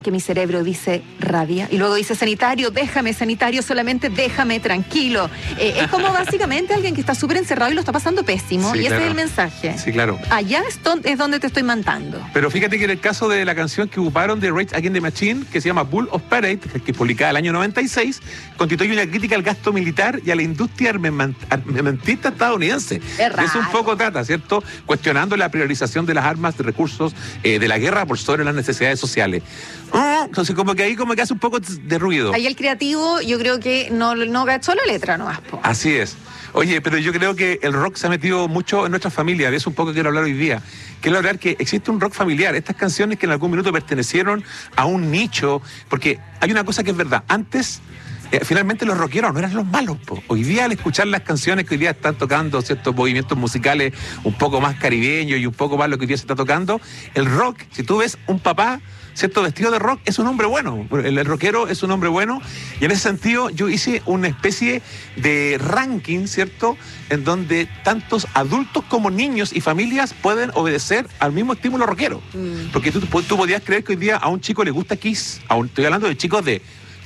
que mi cerebro dice rabia y luego dice sanitario, déjame sanitario, solamente déjame tranquilo. Es como básicamente alguien que está súper encerrado y lo está pasando pésimo, Sí, y claro. ese es el mensaje. Sí, claro. Allá es donde te estoy mandando. Pero fíjate que en el caso de la canción que ocuparon de Rage Against the Machine, que se llama Bull of Parade, que es publicada el año 96, constituye una crítica al gasto militar y a la industria armamentista estadounidense. Es raro. Eso un poco trata, ¿cierto? Cuestionando la priorización de las armas de recursos de la guerra por sobre las necesidades sociales. Entonces como que ahí como que hace un poco de ruido. Ahí el creativo yo creo que no cachó la letra nomás, po. Así es. Oye, pero yo creo que el rock se ha metido mucho en nuestra familia. De eso un poco quiero hablar hoy día. Quiero hablar que existe un rock familiar. Estas canciones que en algún minuto pertenecieron a un nicho. Porque hay una cosa que es verdad. Antes, finalmente los rockeros no eran los malos, po. Hoy día, al escuchar las canciones que hoy día están tocando ciertos movimientos musicales un poco más caribeños y un poco más lo que hoy día se está tocando, el rock, si tú ves un papá, ¿cierto?, vestido de rock, es un hombre bueno. El rockero es un hombre bueno. Y en ese sentido yo hice una especie de ranking, ¿cierto?, en donde tantos adultos como niños y familias pueden obedecer al mismo estímulo rockero. Porque tú podías creer que hoy día a un chico le gusta Kiss. Estoy hablando de chicos de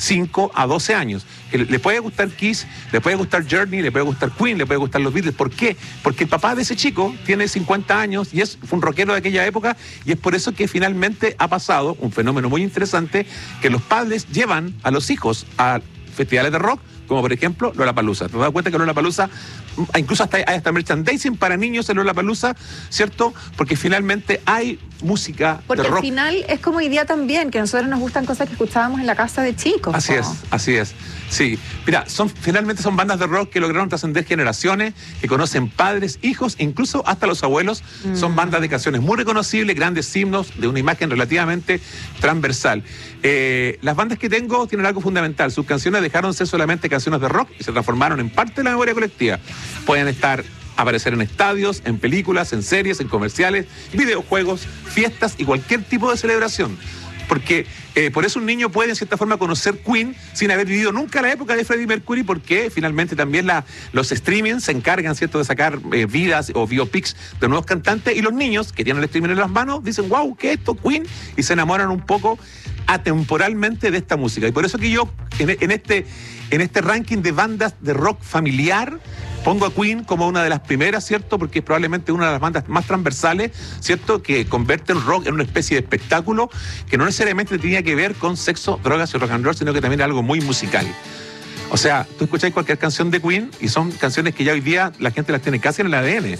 5 a 12 años, que le puede gustar Kiss, le puede gustar Journey, le puede gustar Queen, le puede gustar los Beatles. ¿Por qué? Porque el papá de ese chico tiene 50 años y fue un rockero de aquella época, y es por eso que finalmente ha pasado un fenómeno muy interesante, que los padres llevan a los hijos a festivales de rock, como por ejemplo Lollapalooza. ¿Te das cuenta que Lollapalooza, incluso hay hasta merchandising para niños en Lollapalooza, ¿cierto? Porque finalmente hay música Porque de rock. al final es como hoy día también, que a nosotros nos gustan cosas que escuchábamos en la casa de chicos. Así po. es, así es. Sí, mira, finalmente son bandas de rock que lograron trascender generaciones, que conocen padres, hijos, incluso hasta los abuelos. Son bandas de canciones muy reconocibles, grandes himnos, de una imagen relativamente transversal. Las bandas que tengo tienen algo fundamental. Sus canciones dejaron de ser solamente canciones de rock y se transformaron en parte de la memoria colectiva. Pueden aparecer en estadios, en películas, en series, en comerciales, videojuegos, fiestas y cualquier tipo de celebración. Porque por eso un niño puede en cierta forma conocer Queen sin haber vivido nunca la época de Freddie Mercury, porque finalmente también los streamings se encargan, ¿cierto?, de sacar vidas o biopics de nuevos cantantes, y los niños que tienen el streaming en las manos dicen, wow, ¿qué es esto, Queen? Y se enamoran un poco atemporalmente de esta música. Y por eso que yo en este ranking de bandas de rock familiar pongo a Queen como una de las primeras, ¿cierto? Porque es probablemente una de las bandas más transversales, ¿cierto?, que convierte el rock en una especie de espectáculo que no necesariamente tenía que ver con sexo, drogas y rock and roll, sino que también era algo muy musical. O sea, tú escucháis cualquier canción de Queen y son canciones que ya hoy día la gente las tiene casi en el ADN.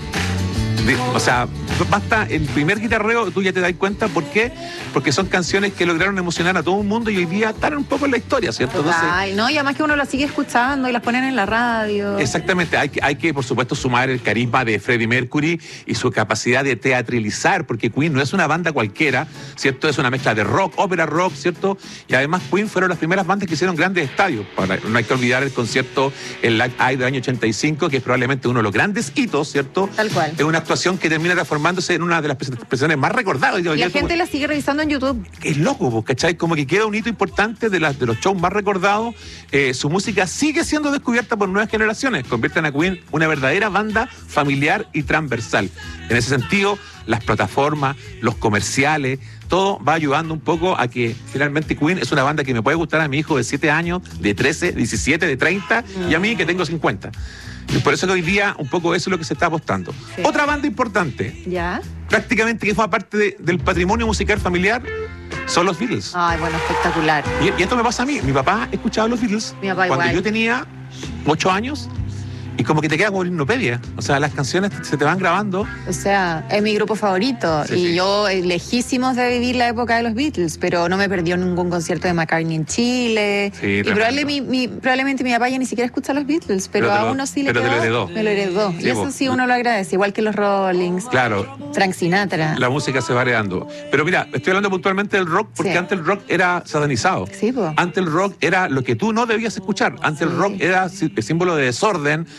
O sea, basta el primer guitarreo, tú ya te das cuenta. ¿Por qué? Porque son canciones que lograron emocionar a todo un mundo y hoy día están un poco en la historia, ¿cierto? Ay, no, y además que uno las sigue escuchando y las ponen en la radio. Exactamente, hay que por supuesto sumar el carisma de Freddie Mercury y su capacidad de teatralizar, porque Queen no es una banda cualquiera, ¿cierto? Es una mezcla de rock, ópera rock, ¿cierto? Y además Queen fueron las primeras bandas que hicieron grandes estadios. No hay que olvidar el concierto, el Live Aid del año 85, que es probablemente uno de los grandes hitos, ¿cierto? Tal cual. Es una actuación que termina transformándose en una de las presentaciones más recordadas. Y la gente la sigue revisando en YouTube. Es loco, ¿cachai? Como que queda un hito importante de los shows más recordados. Su música sigue siendo descubierta por nuevas generaciones. Convierten a Queen una verdadera banda familiar y transversal. En ese sentido, las plataformas, los comerciales, todo va ayudando un poco a que finalmente Queen es una banda que me puede gustar a mi hijo de 7 años, de 13, 17, de 30 y a mí que tengo 50. Y por eso que hoy día un poco eso es lo que se está apostando. Sí. Otra banda importante, ¿ya?, prácticamente que fue parte del patrimonio musical familiar, son los Beatles. Ay, bueno, espectacular. Y esto me pasa a mí. Mi papá escuchaba los Beatles Mi papá cuando igual. yo tenía 8 años. Y como que te queda como hipnopedia. O sea, las canciones se te van grabando. O sea, es mi grupo favorito. Sí, y sí. yo, lejísimos de vivir la época de los Beatles, pero no me perdió ningún concierto de McCartney en Chile. Sí, y tremendo. probablemente mi papá ya ni siquiera escucha los Beatles, pero a uno sí le pero quedó. te lo heredó. Me lo heredó. Sí, y eso sí uno lo agradece, igual que los Rollings. Claro. Frank Sinatra. La música se va heredando. Pero mira, estoy hablando puntualmente del rock porque Sí. antes el rock era satanizado. Sí, po. Antes el rock era lo que tú no debías escuchar. Antes el rock era símbolo de desorden,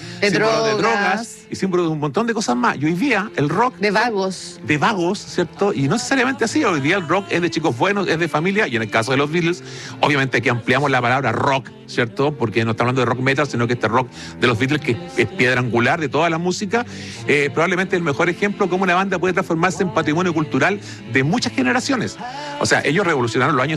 De símbolo de drogas. drogas y símbolo de un montón de cosas más. Y hoy día el rock De vagos. de vagos, ¿cierto? Y no necesariamente así. Hoy día el rock es de chicos buenos, es de familia, y en el caso de los Beatles, obviamente que ampliamos la palabra rock, ¿cierto? Porque no está hablando de rock metal, sino que este rock de los Beatles, que es piedra angular de toda la música, probablemente el mejor ejemplo cómo una banda puede transformarse en patrimonio cultural de muchas generaciones. O sea, ellos revolucionaron los años